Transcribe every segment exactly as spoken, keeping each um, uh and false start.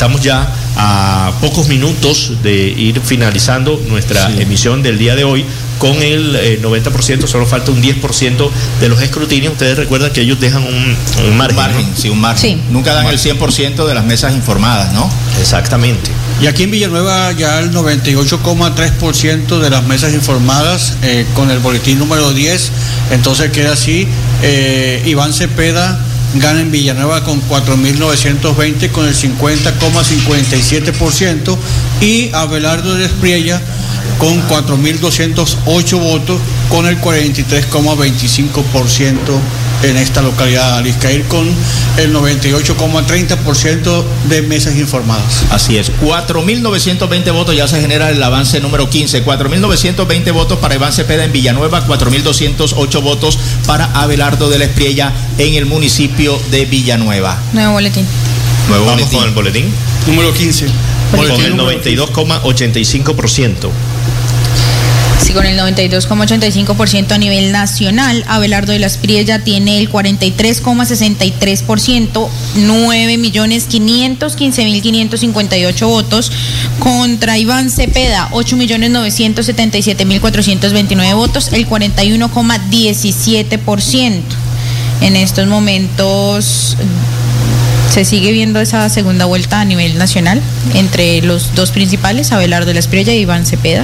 estamos ya a pocos minutos de ir finalizando nuestra sí. emisión del día de hoy. Con el eh, noventa por ciento, solo falta un diez por ciento de los escrutinios. Ustedes recuerdan que ellos dejan un, un margen. Un margen, ¿no? Sí, un margen. Sí. Nunca dan el cien por ciento de las mesas informadas, ¿no? Exactamente. Y aquí en Villanueva ya el noventa y ocho coma tres por ciento de las mesas informadas eh, con el boletín número diez. Entonces queda así. Eh, Iván Cepeda gana en Villanueva con cuatro mil novecientos veinte con el cincuenta coma cincuenta y siete por ciento y Abelardo de Espriella con cuatro mil doscientos ocho votos con el cuarenta y tres coma veinticinco por ciento en esta localidad, Aliscair con el noventa y ocho coma treinta por ciento de mesas informadas. Así es, cuatro mil novecientos veinte votos, ya se genera el avance número quince, cuatro mil novecientos veinte votos para Iván Cepeda en Villanueva, cuatro mil doscientos ocho votos para Abelardo de la Espriella en el municipio de Villanueva. Nuevo boletín. Nuevo Vamos boletín. con el boletín. Número quince. Con el noventa y dos coma ochenta y cinco por ciento. Sí, con el noventa y dos coma ochenta y cinco por ciento a nivel nacional. Abelardo de la Espriella tiene el cuarenta y tres coma sesenta y tres por ciento, nueve millones quinientos quince mil quinientos cincuenta y ocho votos, contra Iván Cepeda, ocho millones novecientos setenta y siete mil cuatrocientos veintinueve votos, el cuarenta y uno coma diecisiete por ciento. En estos momentos se sigue viendo esa segunda vuelta a nivel nacional entre los dos principales, Abelardo de la Espriella y Iván Cepeda.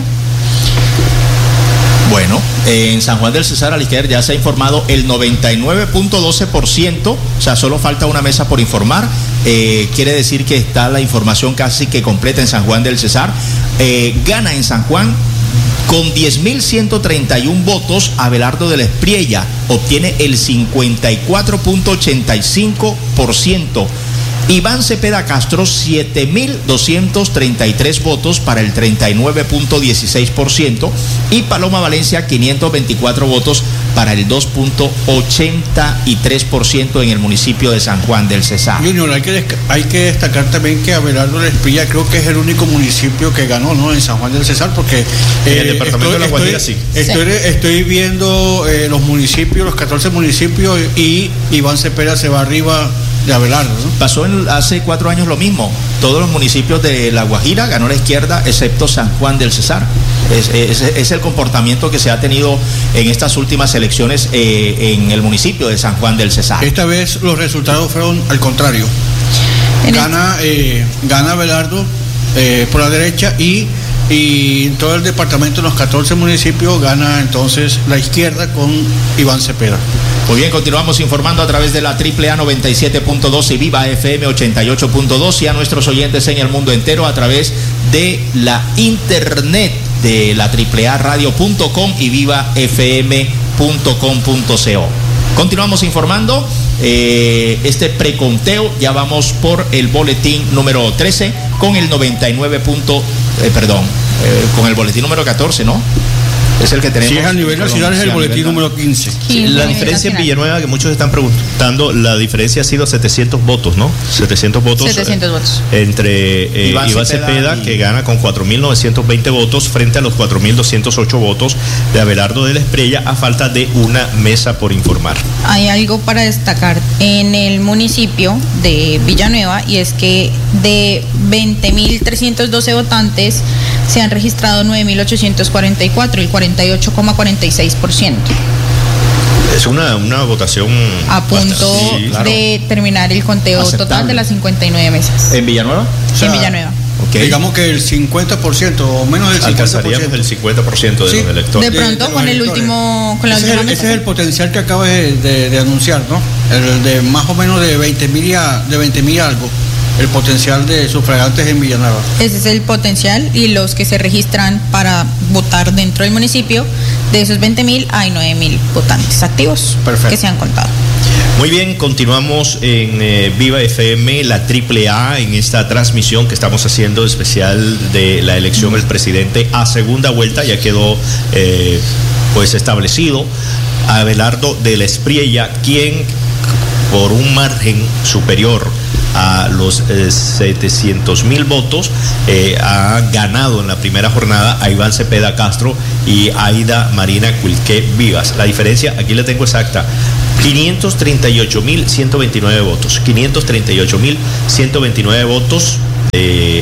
Bueno, en San Juan del Cesar, Aliscair, ya se ha informado el noventa y nueve punto doce por ciento, o sea, solo falta una mesa por informar. Eh, quiere decir que está la información casi que completa en San Juan del Cesar. Eh, gana en San Juan con diez mil ciento treinta y uno votos. Abelardo de la Espriella obtiene el cincuenta y cuatro punto ochenta y cinco por ciento. Iván Cepeda Castro, siete mil doscientos treinta y tres votos para el treinta y nueve punto dieciséis por ciento. Y Paloma Valencia, quinientos veinticuatro votos para el dos punto ochenta y tres por ciento en el municipio de San Juan del Cesar. Junior, hay que, hay que destacar también que Abelardo de la Espriella creo que es el único municipio que ganó, ¿no?, en San Juan del Cesar, porque eh, en el departamento estoy, de La Guajira estoy, sí. Estoy, sí. estoy viendo eh, los municipios, los catorce municipios, y Iván Cepeda se va arriba de Abelardo, ¿no? Pasó en, hace cuatro años lo mismo. Todos los municipios de La Guajira ganó la izquierda, excepto San Juan del Cesar. Es, es, es el comportamiento que se ha tenido en estas últimas elecciones eh, en el municipio de San Juan del Cesar. Esta vez los resultados fueron al contrario. Gana, eh, gana Abelardo eh, por la derecha y y en todo el departamento, en los catorce municipios, gana entonces la izquierda con Iván Cepeda. Muy bien, continuamos informando a través de la Triple A noventa y siete punto dos y Viva F M ochenta y ocho punto dos y a nuestros oyentes en el mundo entero a través de la internet de la triple a radio punto com y viva f m punto com punto co. Continuamos informando. Eh, este preconteo, ya vamos por el boletín número trece con el noventa y nueve punto, eh, perdón, eh, con el boletín número catorce, ¿no? Es el que tenemos. Si es a nivel nacional, es el boletín número quince. Sí, la diferencia en Villanueva, que muchos están preguntando, la diferencia ha sido setecientos votos, ¿no? setecientos votos. setecientos eh, votos. Entre eh, Iván, Iván Cepeda, Cepeda y... que gana con cuatro mil novecientos veinte votos frente a los cuatro mil doscientos ocho votos de Abelardo de la Espriella, a falta de una mesa por informar. Hay algo para destacar en el municipio de Villanueva, y es que de veinte mil trescientos doce votantes se han registrado nueve mil ochocientos cuarenta y cuatro, el cuarenta y ocho coma cuarenta y seis por ciento. Es una, una votación a punto sí, claro. de terminar el conteo aceptable total de las cincuenta y nueve mesas. ¿En Villanueva? O sea, en Villanueva. Okay. Digamos que el cincuenta por ciento o menos del cincuenta por ciento. Alcanzaríamos el cincuenta por ciento de sí, los electores. De pronto, de, de con el electores. último, con la ese, última es el, mesa. ese es el potencial que acabas de, de, de anunciar, ¿no? El de más o menos de veinte mil de veinte mil algo. El potencial de sufragantes en Villanueva. Ese es el potencial, y los que se registran para votar dentro del municipio, de esos veinte mil hay nueve mil votantes activos. Perfecto. Que se han contado. Muy bien, continuamos en eh, Viva F M, la Triple A, en esta transmisión que estamos haciendo especial de la elección del presidente a segunda vuelta. Ya quedó eh, pues establecido Abelardo de la Espriella, quien por un margen superior a los eh, setecientos mil votos eh, ha ganado en la primera jornada a Iván Cepeda Castro y Aida Marina Cuilqué Vivas. La diferencia, aquí la tengo exacta, quinientos treinta y ocho mil ciento veintinueve votos, quinientos treinta y ocho mil ciento veintinueve votos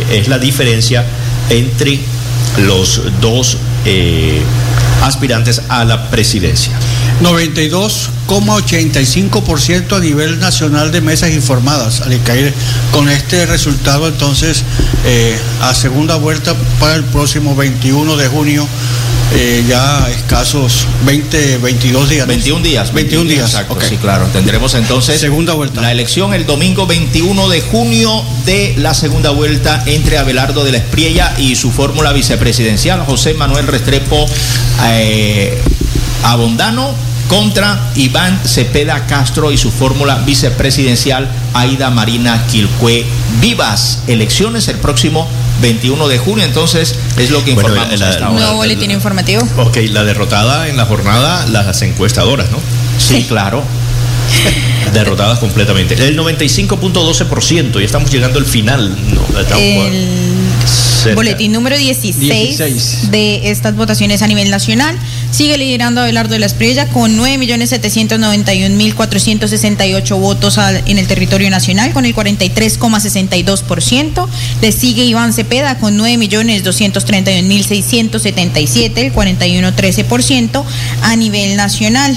es la diferencia entre los dos eh, aspirantes a la presidencia. noventa y dos coma ochenta y cinco por ciento a nivel nacional de mesas informadas. Al caer con este resultado, entonces, eh, a segunda vuelta para el próximo veintiuno de junio, eh, ya escasos veinte, veintidós días. veintiún días. veintiún días. Exacto, okay. Sí, claro. Tendremos entonces segunda vuelta. La elección el domingo veintiuno de junio de la segunda vuelta entre Abelardo de la Espriella y su fórmula vicepresidencial, José Manuel Restrepo eh, Abondano, contra Iván Cepeda Castro y su fórmula vicepresidencial, Aida Marina Quilpué Vivas. Elecciones el próximo veintiuno de junio, entonces es lo que informamos. Bueno, la, la, hasta ahora. Nuevo boletín informativo. Ok, la derrotada en la jornada, las encuestadoras, ¿no? Sí, sí, claro. Derrotadas completamente. El noventa y cinco punto doce por ciento, y estamos llegando al final. No, estamos el cerca. Boletín número dieciséis, dieciséis de estas votaciones a nivel nacional. Sigue liderando Abelardo de la Espriella con nueve millones setecientos noventa y un mil cuatrocientos sesenta y ocho votos al, en el territorio nacional, con el cuarenta y tres coma sesenta y dos por ciento. Le sigue Iván Cepeda con nueve millones doscientos treinta y un mil seiscientos setenta y siete, el cuarenta y uno coma trece por ciento a nivel nacional.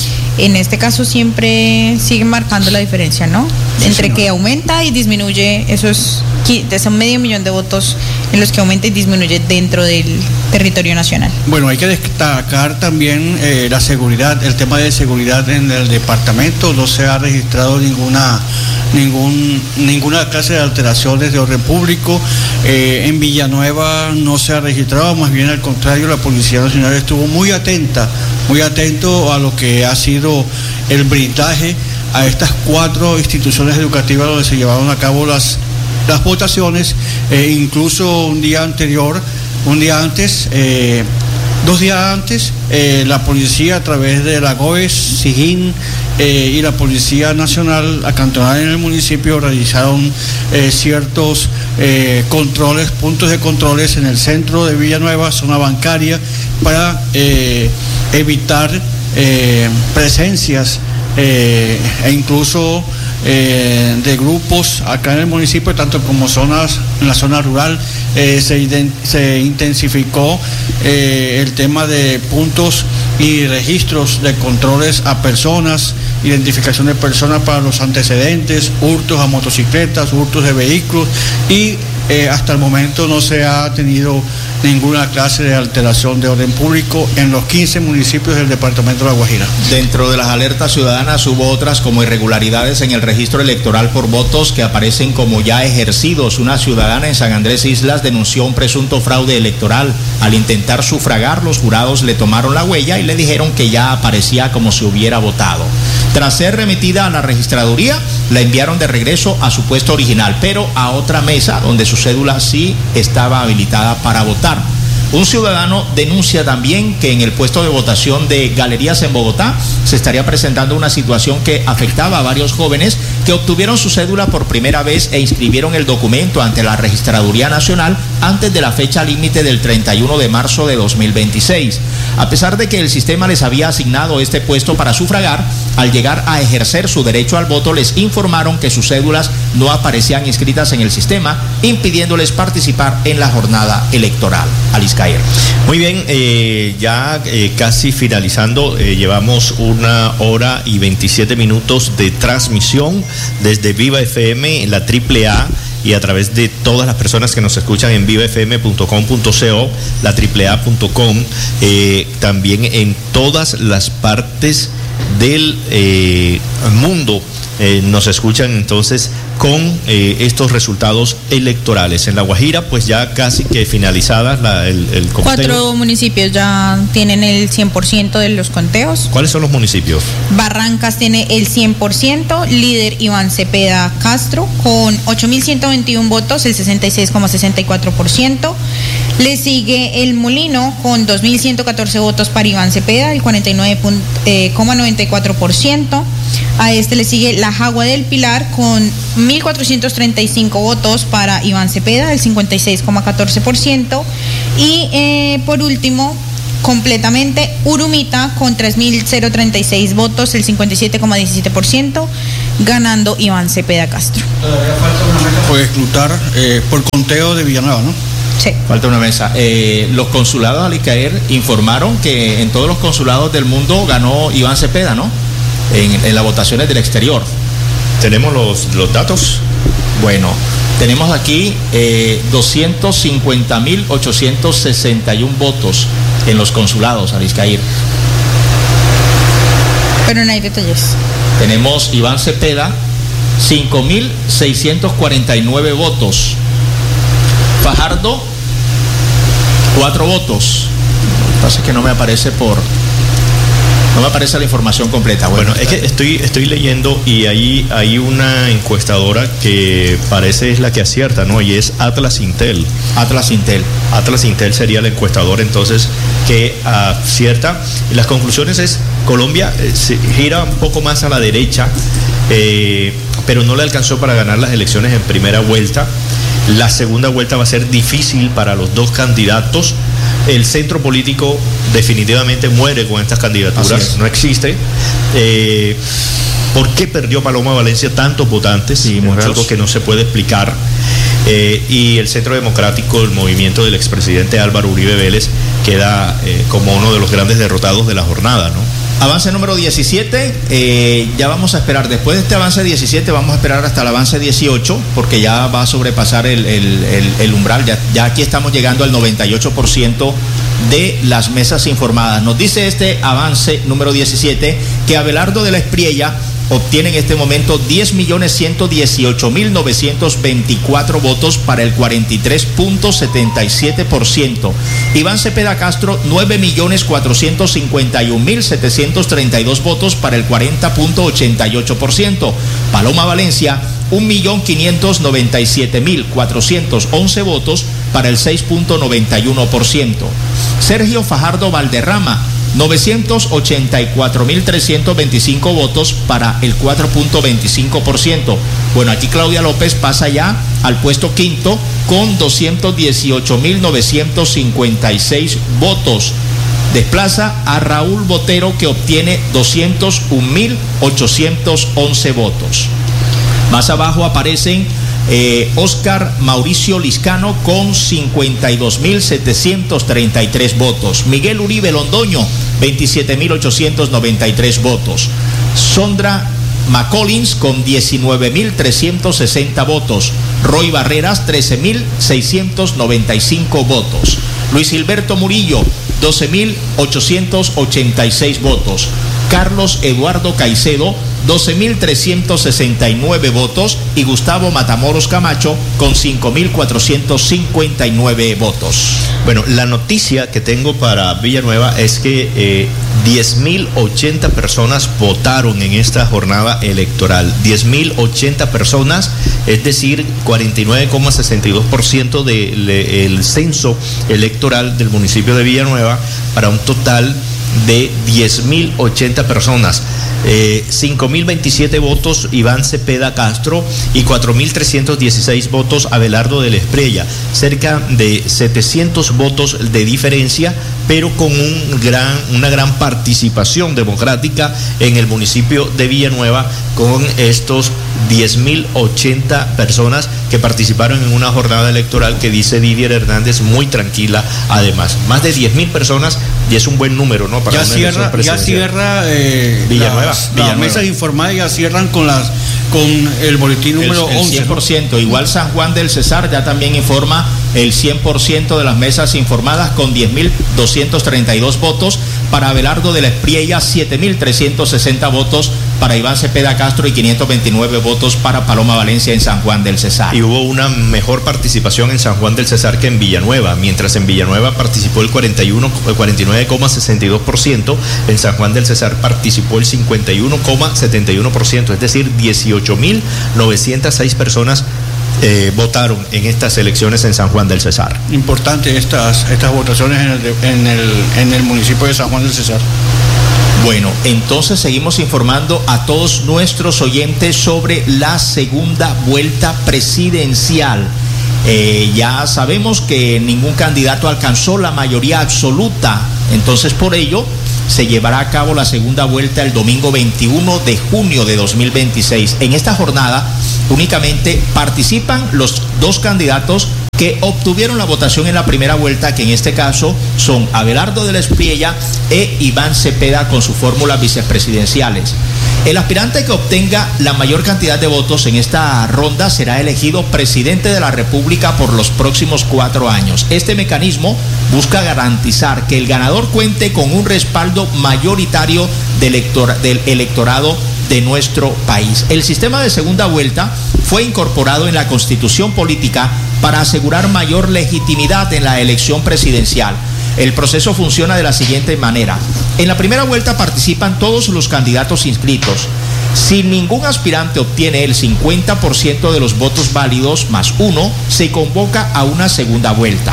En este caso siempre sigue marcando la diferencia, ¿no? Sí, entre señor. Que aumenta y disminuye, eso es, son medio millón de votos en los que aumenta y disminuye dentro del territorio nacional. Bueno, hay que destacar también eh, la seguridad, el tema de seguridad en el departamento. No se ha registrado ninguna ningún ninguna clase de alteraciones de orden público. Eh, en Villanueva no se ha registrado, más bien al contrario, la Policía Nacional estuvo muy atenta, muy atento a lo que ha sido el blindaje a estas cuatro instituciones educativas donde se llevaron a cabo las, las votaciones, eh, incluso un día anterior, un día antes, eh, dos días antes, eh, la policía a través de la GOES, SIGIN eh, y la Policía Nacional acantonada en el municipio realizaron eh, ciertos eh, controles, puntos de controles en el centro de Villanueva, zona bancaria, para eh, evitar eh, presencias eh, e incluso eh, de grupos acá en el municipio, tanto como zonas, en la zona rural. Eh, se, se intensificó eh, el tema de puntos y registros de controles a personas, identificación de personas para los antecedentes, hurtos a motocicletas, hurtos de vehículos, y eh, hasta el momento no se ha tenido ninguna clase de alteración de orden público en los quince municipios del departamento de La Guajira. Dentro de las alertas ciudadanas hubo otras como irregularidades en el registro electoral por votos que aparecen como ya ejercidos. Una ciudadana en San Andrés Islas denunció un presunto fraude electoral. Al intentar sufragar, los jurados le tomaron la huella y le dijeron que ya aparecía como si hubiera votado. Tras ser remitida a la registraduría, la enviaron de regreso a su puesto original, pero a otra mesa donde su cédula sí estaba habilitada para votar. Un ciudadano denuncia también que en el puesto de votación de Galerías en Bogotá se estaría presentando una situación que afectaba a varios jóvenes que obtuvieron su cédula por primera vez e inscribieron el documento ante la Registraduría Nacional antes de la fecha límite del treinta y uno de marzo de dos mil veintiséis. A pesar de que el sistema les había asignado este puesto para sufragar, al llegar a ejercer su derecho al voto les informaron que sus cédulas no aparecían inscritas en el sistema, impidiéndoles participar en la jornada electoral. Alice Caer. Muy bien, eh, ya eh, casi finalizando, eh, llevamos una hora y veintisiete minutos de transmisión desde Viva F M, la triple A, y a través de todas las personas que nos escuchan en viva f m punto com punto co, la triple A punto com, eh, también en todas las partes del eh, mundo. Eh, nos escuchan entonces con eh, estos resultados electorales. En La Guajira, pues ya casi que finalizadas la, el, el conteo. Cuatro municipios ya tienen el cien por ciento de los conteos. ¿Cuáles son los municipios? Barrancas tiene el cien por ciento, líder Iván Cepeda Castro con ocho mil ciento veintiuno votos, el sesenta y seis coma sesenta y cuatro por ciento. Le sigue El Molino con dos mil ciento catorce votos para Iván Cepeda, el cuarenta y nueve coma noventa y cuatro por ciento. A este le sigue La Jagua del Pilar con mil cuatrocientos treinta y cinco votos para Iván Cepeda, el cincuenta y seis coma catorce por ciento. Y eh, por último, completamente, Urumita con tres mil treinta y seis votos, el cincuenta y siete coma diecisiete por ciento. ganando Iván Cepeda Castro. Todavía falta una mesa por escrutar eh, por conteo de Villanueva, ¿no? Sí. Falta una mesa. Eh, los consulados Alicaer informaron que en todos los consulados del mundo ganó Iván Cepeda, ¿no? En, en las votaciones del exterior. ¿Tenemos los, los datos? Bueno, tenemos aquí eh, doscientos cincuenta mil ochocientos sesenta y uno votos en los consulados Alicaer. Pero no hay detalles. Tenemos Iván Cepeda, cinco mil seiscientos cuarenta y nueve votos. Fajardo, cuatro votos. Lo que pasa es que no me aparece por... No me aparece la información completa. Bueno, bueno es que estoy, estoy leyendo y ahí hay una encuestadora que parece es la que acierta, ¿no? Y es Atlas Intel. Atlas Intel. Atlas Intel sería el encuestador entonces que acierta. Las conclusiones es, Colombia eh, se gira un poco más a la derecha, eh, pero no le alcanzó para ganar las elecciones en primera vuelta. La segunda vuelta va a ser difícil para los dos candidatos. El centro político definitivamente muere con estas candidaturas, no existe. Eh, ¿Por qué perdió Paloma Valencia tantos votantes? Sí, es algo que no se puede explicar. Eh, y el Centro Democrático, el movimiento del expresidente Álvaro Uribe Vélez, queda eh, como uno de los grandes derrotados de la jornada, ¿no? Avance número diecisiete, eh, ya vamos a esperar, después de este avance diecisiete vamos a esperar hasta el avance dieciocho, porque ya va a sobrepasar el, el, el, el umbral, ya, ya aquí estamos llegando al noventa y ocho por ciento de las mesas informadas. Nos dice este avance número diecisiete que Abelardo de la Espriella obtiene en este momento diez millones ciento dieciocho mil novecientos veinticuatro votos para el cuarenta y tres punto setenta y siete por ciento. Iván Cepeda Castro, nueve millones cuatrocientos cincuenta y un mil setecientos treinta y dos votos para el cuarenta punto ochenta y ocho por ciento. Paloma Valencia, un millón quinientos noventa y siete mil cuatrocientos once votos para el seis punto noventa y uno por ciento. Sergio Fajardo Valderrama, novecientos ochenta y cuatro mil trescientos veinticinco votos para el cuatro punto veinticinco por ciento. Bueno, aquí Claudia López pasa ya al puesto quinto con doscientos dieciocho mil novecientos cincuenta y seis votos. Desplaza a Raúl Botero, que obtiene doscientos un mil ochocientos once votos. Más abajo aparecen Eh, Oscar Mauricio Liscano con cincuenta y dos mil setecientos treinta y tres votos. Miguel Uribe Londoño, veintisiete mil ochocientos noventa y tres votos. Sondra McCollins con diecinueve mil trescientos sesenta votos. Roy Barreras, trece mil seiscientos noventa y cinco votos. Luis Gilberto Murillo, doce mil ochocientos ochenta y seis votos. Carlos Eduardo Caicedo, doce mil trescientos sesenta y nueve votos, y Gustavo Matamoros Camacho con cinco mil cuatrocientos cincuenta y nueve votos. Bueno, la noticia que tengo para Villanueva es que eh, diez mil ochenta personas votaron en esta jornada electoral. diez mil ochenta personas, es decir, cuarenta y nueve coma sesenta y dos por ciento del censo electoral del municipio de Villanueva, para un total de diez mil ochenta personas. Eh, cinco mil veintisiete votos Iván Cepeda Castro y cuatro mil trescientos dieciséis votos Abelardo de la Espriella. Cerca de setecientos votos de diferencia, pero con un gran, una gran participación democrática en el municipio de Villanueva, con estos diez mil ochenta personas que participaron en una jornada electoral que, dice Didier Hernández, muy tranquila. Además, más de diez mil personas, y es un buen número, ¿no? Para ya cierra, ya cierra eh, Villanueva, las, Villanueva. las mesas informadas ya cierran con las con el boletín número el, el once. cien por ciento. Igual San Juan del Cesar ya también informa el cien por ciento de las mesas informadas con diez mil doscientos treinta y dos votos. Para Abelardo de la Espriella, siete mil trescientos sesenta votos. Para Iván Cepeda Castro y quinientos veintinueve votos para Paloma Valencia en San Juan del Cesar. Y hubo una mejor participación en San Juan del Cesar que en Villanueva. Mientras en Villanueva participó el cuarenta y uno, cuarenta y nueve coma sesenta y dos por ciento, en San Juan del Cesar participó el cincuenta y uno coma setenta y uno por ciento, es decir, dieciocho mil novecientas seis personas Eh, votaron en estas elecciones en San Juan del Cesar. Importante estas, estas votaciones en el, en, el, en el municipio de San Juan del Cesar. Bueno, entonces seguimos informando a todos nuestros oyentes sobre la segunda vuelta presidencial. Eh, ya sabemos que ningún candidato alcanzó la mayoría absoluta, entonces por ello se llevará a cabo la segunda vuelta el domingo veintiuno de junio de dos mil veintiséis. En esta jornada únicamente participan los dos candidatos que obtuvieron la votación en la primera vuelta, que en este caso son Abelardo de la Espriella e Iván Cepeda con sus fórmulas vicepresidenciales. El aspirante que obtenga la mayor cantidad de votos en esta ronda será elegido presidente de la República por los próximos cuatro años. Este mecanismo busca garantizar que el ganador cuente con un respaldo mayoritario del, elector- del electorado de nuestro país. El sistema de segunda vuelta fue incorporado en la Constitución Política para asegurar mayor legitimidad en la elección presidencial. El proceso funciona de la siguiente manera. En la primera vuelta participan todos los candidatos inscritos. Si ningún aspirante obtiene el cincuenta por ciento de los votos válidos más uno, se convoca a una segunda vuelta.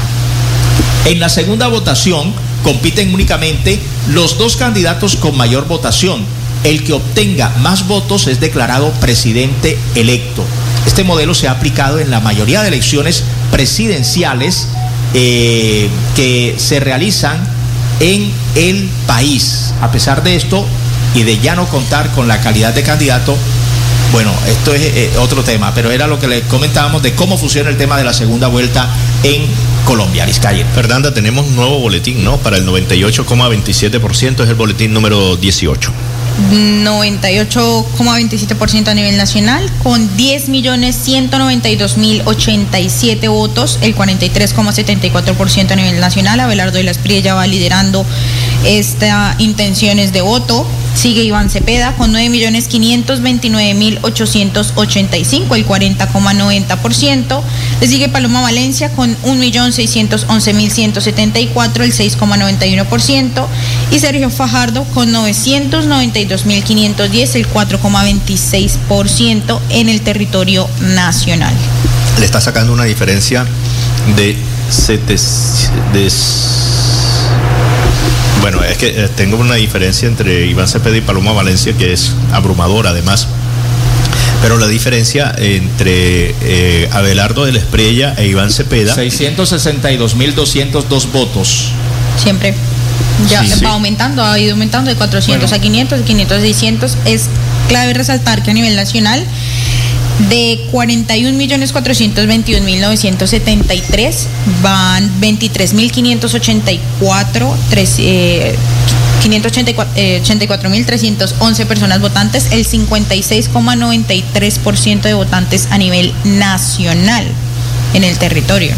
En la segunda votación compiten únicamente los dos candidatos con mayor votación. El que obtenga más votos es declarado presidente electo. Este modelo se ha aplicado en la mayoría de elecciones presidenciales eh, que se realizan en el país. A pesar de esto y de ya no contar con la calidad de candidato, bueno, esto es eh, otro tema, pero era lo que le comentábamos de cómo funciona el tema de la segunda vuelta en Colombia. Ariscaye. Fernanda, tenemos un nuevo boletín, ¿no? Para el noventa y ocho coma veintisiete por ciento, es el boletín número dieciocho. noventa y ocho coma veintisiete por ciento a nivel nacional, con diez millones ciento noventa y dos mil ochenta y siete votos, el cuarenta y tres coma setenta y cuatro por ciento a nivel nacional. Abelardo de la Espriella va liderando estas intenciones de voto. Sigue Iván Cepeda con nueve millones quinientos veintinueve mil ochocientos ochenta y cinco, el cuarenta coma noventa por ciento. Le sigue Paloma Valencia con un millón seiscientos once mil ciento setenta y cuatro, el seis coma noventa y uno por ciento. Y Sergio Fajardo con novecientos noventa y dos mil quinientos diez, el cuatro coma veintiséis por ciento en el territorio nacional. Le está sacando una diferencia de setecientos... De... Bueno, es que eh, tengo una diferencia entre Iván Cepeda y Paloma Valencia que es abrumadora además. Pero la diferencia entre eh, Abelardo de la Espriella e Iván Cepeda... seiscientos sesenta y dos mil doscientos dos votos. Siempre. Ya Sí, va sí. aumentando, ha ido aumentando de cuatrocientos Bueno. a quinientos, de quinientos a seiscientos. Es clave resaltar que a nivel nacional, de cuarenta y un millones cuatrocientos veintiún mil novecientos setenta y tres, van veintitrés mil quinientos ochenta y cuatro, eh, quinientos ochenta y cuatro mil trescientos once personas votantes, el cincuenta y seis coma noventa y tres por ciento de votantes a nivel nacional en el territorio.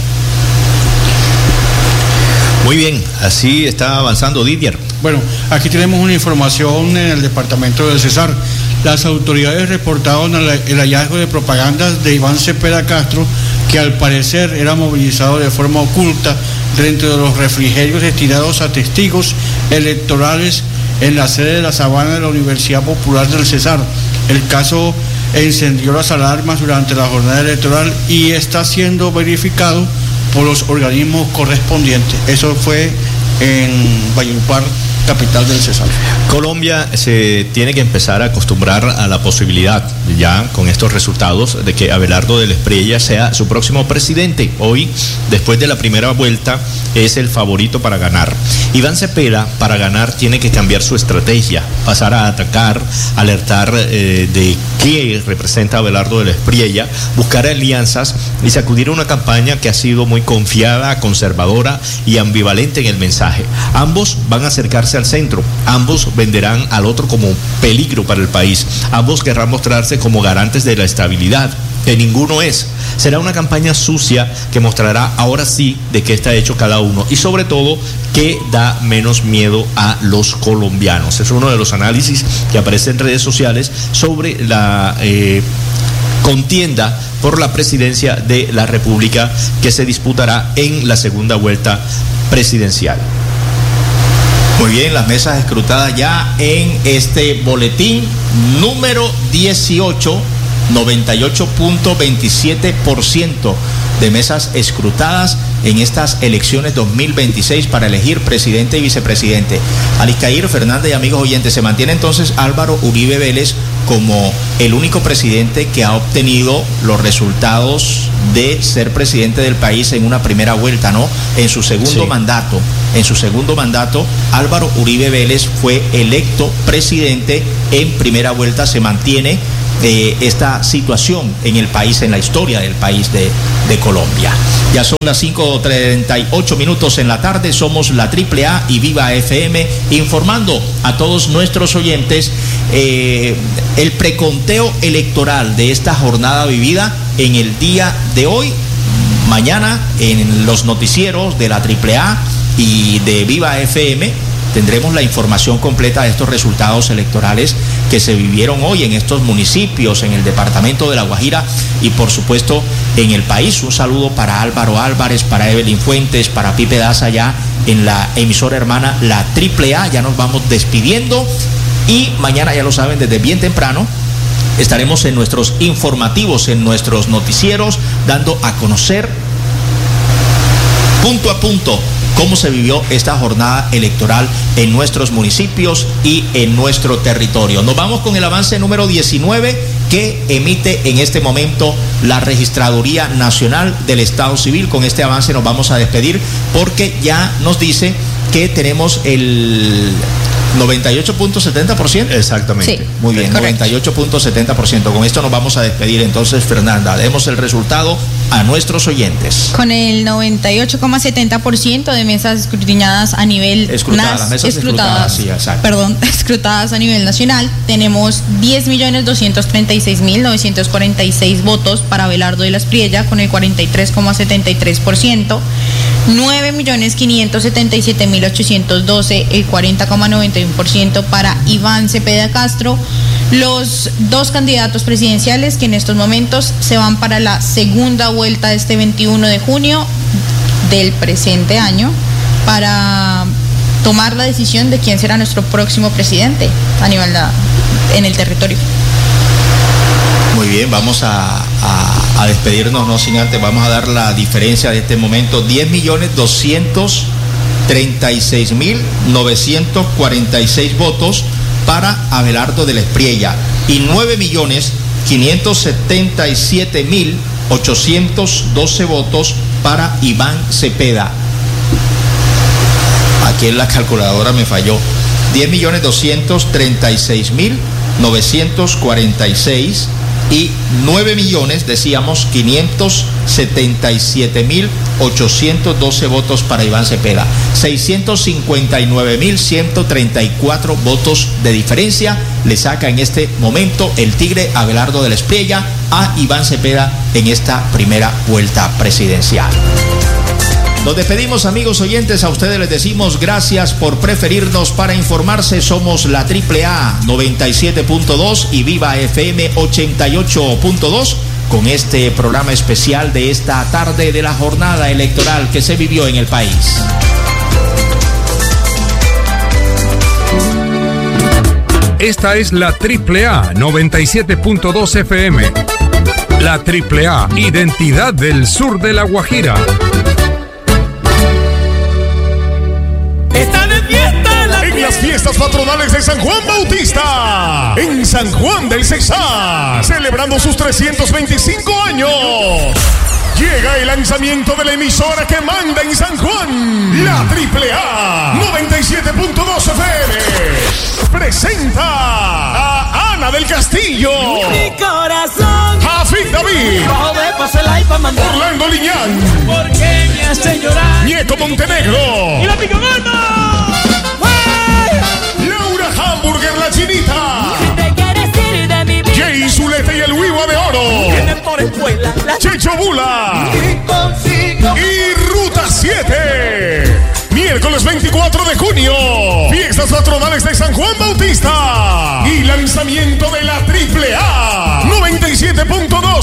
Muy bien, así está avanzando Didier. Bueno, aquí tenemos una información en el departamento del Cesar. Las autoridades reportaron el hallazgo de propagandas de Iván Cepeda Castro, que al parecer era movilizado de forma oculta dentro de los refrigerios destinados a testigos electorales en la sede de la Sabana de la Universidad Popular del Cesar. El caso encendió las alarmas durante la jornada electoral y está siendo verificado por los organismos correspondientes. Eso fue en Valledupar, capital del Cesar. Colombia se tiene que empezar a acostumbrar a la posibilidad, ya con estos resultados, de que Abelardo de la Espriella sea su próximo presidente. Hoy, después de la primera vuelta, es el favorito para ganar. Iván Cepeda, para ganar, tiene que cambiar su estrategia, pasar a atacar, alertar eh, de qué representa Abelardo de la Espriella, buscar alianzas y sacudir una campaña que ha sido muy confiada, conservadora y ambivalente en el mensaje. Ambos van a acercarse al centro, ambos venderán al otro como peligro para el país, ambos querrán mostrarse como garantes de la estabilidad, que ninguno es. Será una campaña sucia que mostrará ahora sí de qué está hecho cada uno y sobre todo que da menos miedo a los colombianos. Es uno de los análisis que aparece en redes sociales sobre la eh, contienda por la presidencia de la República que se disputará en la segunda vuelta presidencial. Muy bien, las mesas escrutadas ya en este boletín número dieciocho, noventa y ocho punto veintisiete por ciento de mesas escrutadas en estas elecciones dos mil veintiséis para elegir presidente y vicepresidente. Aliscair, Fernández y amigos oyentes, se mantiene entonces Álvaro Uribe Vélez como el único presidente que ha obtenido los resultados de ser presidente del país en una primera vuelta, ¿no? En su segundo sí. mandato, en su segundo mandato, Álvaro Uribe Vélez fue electo presidente en primera vuelta. Se mantiene eh, esta situación en el país, en la historia del país de, de Colombia. Ya son las cinco treinta y ocho minutos en la tarde, somos la Triple A y Viva F M, informando a todos nuestros oyentes eh, el preconteo electoral de esta jornada vivida en el día de hoy. Mañana en los noticieros de la Triple A y de Viva F M tendremos la información completa de estos resultados electorales que se vivieron hoy en estos municipios, en el departamento de La Guajira y por supuesto en el país. Un saludo para Álvaro Álvarez, para Evelyn Fuentes, para Pipe Daza allá en la emisora hermana La Triple A. Ya nos vamos despidiendo y mañana, ya lo saben, desde bien temprano estaremos en nuestros informativos, en nuestros noticieros, dando a conocer punto a punto cómo se vivió esta jornada electoral en nuestros municipios y en nuestro territorio. Nos vamos con el avance número diecinueve que emite en este momento la Registraduría Nacional del Estado Civil. Con este avance nos vamos a despedir porque ya nos dice que tenemos el noventa y ocho punto setenta por ciento. Exactamente. Sí, muy bien, noventa y ocho punto setenta por ciento. Con esto nos vamos a despedir. Entonces, Fernanda, demos el resultado a nuestros oyentes. Con el noventa y ocho coma setenta por ciento de mesas escrutinadas a nivel escrutadas, nas, mesas escrutadas, sí, exacto. Perdón, escrutadas a nivel nacional, tenemos diez millones doscientos treinta y seis mil novecientos cuarenta y seis votos para Abelardo de la Espriella con el cuarenta y tres coma setenta y tres por ciento, nueve millones quinientos setenta y siete mil ochocientos doce, el cuarenta coma noventa y uno por ciento para Iván Cepeda Castro. Los dos candidatos presidenciales que en estos momentos se van para la segunda vuelta este veintiuno de junio del presente año para tomar la decisión de quién será nuestro próximo presidente a nivel de, en el territorio. Muy bien, vamos a, a, a despedirnos, no sin antes, vamos a dar la diferencia de este momento. diez millones doscientos treinta y seis mil novecientos cuarenta y seis votos para Abelardo de la Espriella y nueve millones quinientos setenta y siete mil ochocientos doce votos para Iván Cepeda. Aquí en la calculadora me falló. diez millones doscientos treinta y seis mil novecientos cuarenta y seis y nueve millones, decíamos, quinientos setenta y siete mil ochocientos doce votos para Iván Cepeda. seiscientos cincuenta y nueve mil ciento treinta y cuatro votos de diferencia le saca en este momento el Tigre Abelardo de la Espriella a Iván Cepeda en esta primera vuelta presidencial. Nos despedimos, amigos oyentes, a ustedes les decimos gracias por preferirnos para informarse. Somos la Triple A noventa y siete punto dos y Viva F M ochenta y ocho punto dos con este programa especial de esta tarde de la jornada electoral que se vivió en el país. Esta es la Triple A noventa y siete punto dos F M. La Triple A, identidad del sur de La Guajira. Está de fiesta la en las fiestas patronales de San Juan Bautista, en San Juan del Cesar, celebrando sus trescientos veinticinco años. Llega el lanzamiento de la emisora que manda en San Juan, la Triple A noventa y siete punto dos F M. Presenta a Ana del Castillo, mi corazón, Jafid David, Orlando Liñán, porque me hace llorar, Nieto Montenegro y la Picogorda, Laura Hamburger la Chinita, si te quieres ir de mi vida, Jay Zuleta y el Huiva de Oro, vienen por escuela, la Checho Bula y consigo y Ruta siete. Miércoles veinticuatro de junio, fiestas patronales de San Juan Bautista y lanzamiento de